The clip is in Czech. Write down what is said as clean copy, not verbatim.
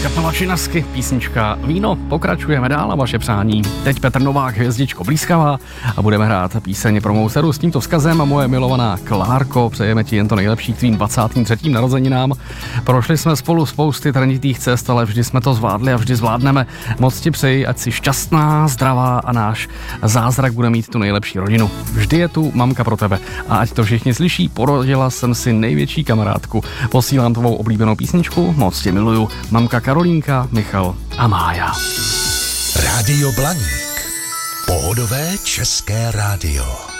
kapela Činasky, písnička Víno. Pokračujeme dál a vaše přání. Teď Petr Novák, Hvězdičko blízkavá a budeme hrát píseň pro mou dceru s tímto vzkazem. Moje milovaná Klárko, přejeme ti jen to nejlepší k tvým 23. narozeninám. Prošli jsme spolu spousty trnitých cest, ale vždy jsme to zvládli a vždy zvládneme. Moc ti přeji, ať jsi šťastná, zdravá a náš zázrak bude mít tu nejlepší rodinu. Vždy je tu mamka pro tebe a ať to všichni slyší, porodila jsem si největší kamarádku. Posílám tvou oblíbenou písničku, moc tě miluju. Mamka Karolínka, Michal a Mája. Rádio Blaník. Pohodové české rádio.